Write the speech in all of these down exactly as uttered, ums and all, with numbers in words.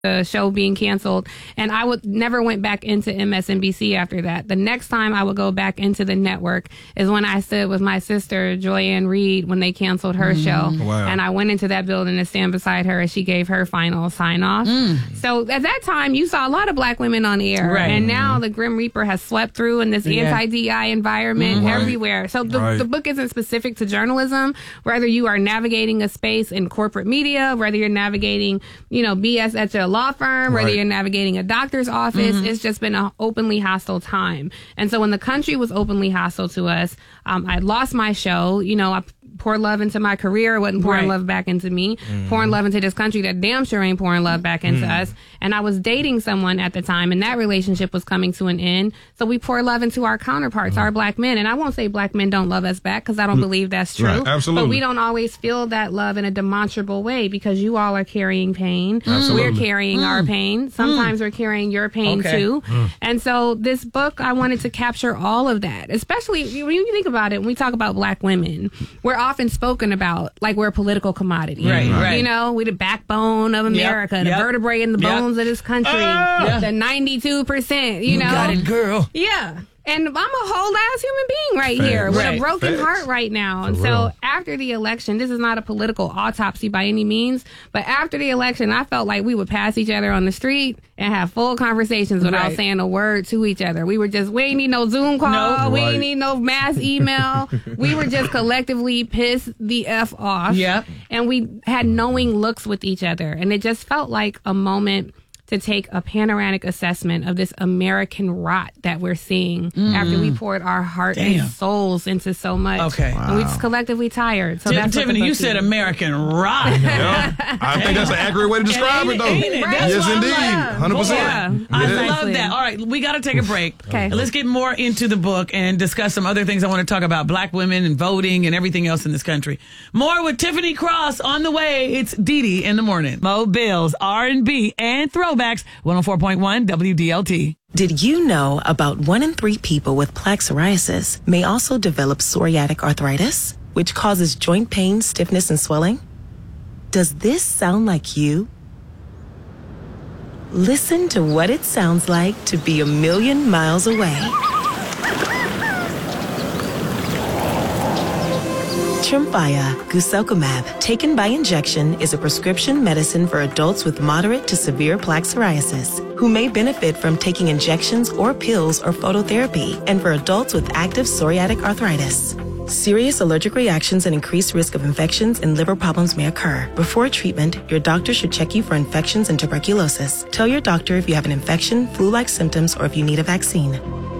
the show being canceled, and I would never went back into M S N B C after that. The next time I would go back into the network is when I stood with my sister Joyanne Reed when they canceled her mm. show, wow. and I went into that building to stand beside her as she gave her final sign off. Mm. So at that time, you saw a lot of black women on the air, right. and now the Grim Reaper has swept through in this yeah. anti-D E I environment mm. everywhere. So the, right. the book isn't specific to journalism. Whether you are navigating a space in corporate media, whether you're navigating, you know, B S at your law firm, whether right. you're navigating a doctor's office, mm-hmm. it's just been an openly hostile time. And so when the country was openly hostile to us, um, I lost my show. You know, I poured love into my career, wasn't pouring right. love back into me, mm-hmm. pouring love into this country that damn sure ain't pouring love back into mm-hmm. us. And I was dating someone at the time, and that relationship was coming to an end. So we pour love into our counterparts, mm-hmm. our black men. And I won't say black men don't love us back, because I don't mm-hmm. believe that's true. Right. Absolutely. But we don't always feel that love in a demonstrable way, because you all are carrying pain. Absolutely. We're carrying mm. our pain. Sometimes mm. we're carrying your pain okay. too. Mm. And so this book, I wanted to capture all of that, especially when you think about it, when we talk about black women, we're often spoken about like we're a political commodity. Right, right. You know, we're the backbone of America, yep, the yep. vertebrae in the bones yep. of this country, uh, the ninety-two percent, you, you know. You got it, girl. Yeah. And I'm a whole ass human being right Facts. here with right. a broken Facts. heart right now. And For so real. after the election, this is not a political autopsy by any means, but after the election, I felt like we would pass each other on the street and have full conversations without right. saying a word to each other. We were just, we ain't need no Zoom call. Nope. We right. ain't need no mass email. We were just collectively pissed the F off. Yep. And we had knowing looks with each other. And it just felt like a moment to take a panoramic assessment of this American rot that we're seeing mm. after we poured our heart Damn. and souls into so much. Okay. Wow. And we just collectively tired. So T- that's Tiffany, you said American rot. yeah. I think that's an accurate way to describe it, it, though. It? Right. Yes, indeed. one hundred percent. Yeah. I Exactly. love that. All right, we got to take a break. Okay. Let's get more into the book and discuss some other things I want to talk about, black women and voting and everything else in this country. More with Tiffany Cross on the way. It's Dee Dee in the morning. Mo Bills, R and B, and throwbacks. one oh four point one W D L T. Did you know about one in three people with plaque psoriasis may also develop psoriatic arthritis, which causes joint pain, stiffness, and swelling? Does this sound like you? Listen to what it sounds like to be a million miles away. Tremfya guselkumab, taken by injection, is a prescription medicine for adults with moderate to severe plaque psoriasis who may benefit from taking injections or pills or phototherapy, and for adults with active psoriatic arthritis. Serious allergic reactions and increased risk of infections and liver problems may occur. Before treatment, your doctor should check you for infections and tuberculosis. Tell your doctor if you have an infection, flu-like symptoms, or if you need a vaccine.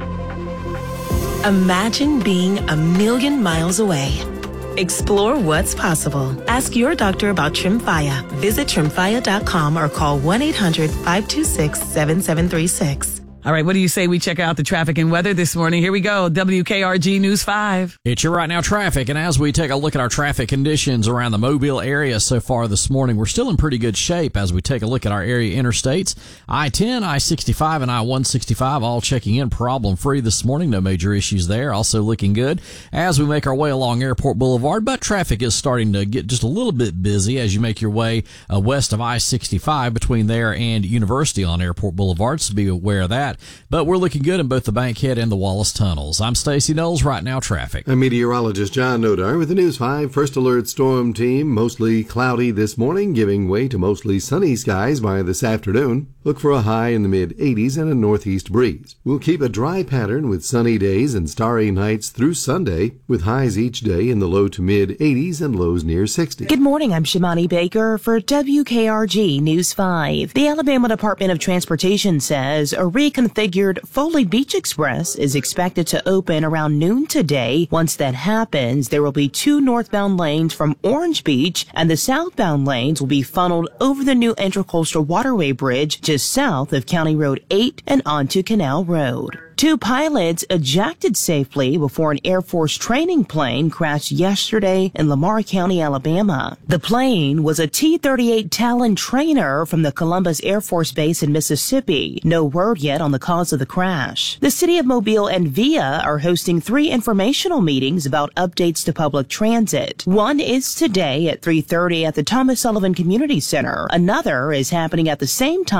Imagine being a million miles away. Explore what's possible. Ask your doctor about Tremfya. Visit tremfya dot com or call one eight hundred five two six seven seven three six. All right, what do you say we check out the traffic and weather this morning? Here we go. W K R G News five. It's your Right Now traffic, and as we take a look at our traffic conditions around the Mobile area so far this morning, we're still in pretty good shape as we take a look at our area interstates. I ten, I sixty-five, and I one sixty-five all checking in problem-free this morning. No major issues there. Also looking good as we make our way along Airport Boulevard, but traffic is starting to get just a little bit busy as you make your way uh, west of I sixty-five between there and University on Airport Boulevard, so be aware of that. But we're looking good in both the Bankhead and the Wallace tunnels. I'm Stacey Knowles. Right Now traffic. I'm meteorologist John Nodar with the News five First Alert Storm Team. Mostly cloudy this morning, giving way to mostly sunny skies by this afternoon. Look for a high in the mid eighties and a northeast breeze. We'll keep a dry pattern with sunny days and starry nights through Sunday, with highs each day in the low to mid eighties and lows near sixty. Good morning, I'm Shimani Baker for W K R G News five. The Alabama Department of Transportation says a reconfigured Foley Beach Express is expected to open around noon today. Once that happens, there will be two northbound lanes from Orange Beach, and the southbound lanes will be funneled over the new Intracoastal Waterway Bridge just south of County Road eight and onto Canal Road. Two pilots ejected safely before an Air Force training plane crashed yesterday in Lamar County, Alabama. The plane was a T thirty-eight Talon trainer from the Columbus Air Force Base in Mississippi. No word yet on the cause of the crash. The city of Mobile and VIA are hosting three informational meetings about updates to public transit. One is today at three thirty at the Thomas Sullivan Community Center. Another is happening at the same time